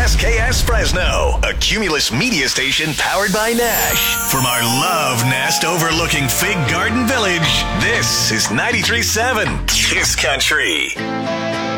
KSKS Fresno, a Cumulus media station powered by Nash. From our love nest overlooking Fig Garden Village, this is 93.7 Kiss Country.